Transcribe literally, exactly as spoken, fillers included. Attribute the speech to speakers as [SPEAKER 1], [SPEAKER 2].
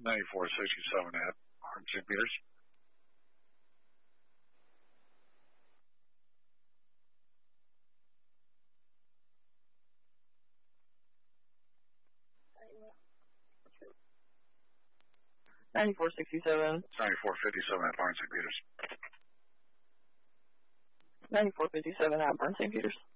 [SPEAKER 1] ninety-four sixty-seven at Saint Peters.
[SPEAKER 2] ninety-four sixty-seven.
[SPEAKER 1] ninety-four fifty-seven at Barn Saint Peters.
[SPEAKER 2] ninety-four fifty-seven at Barn Saint Peters.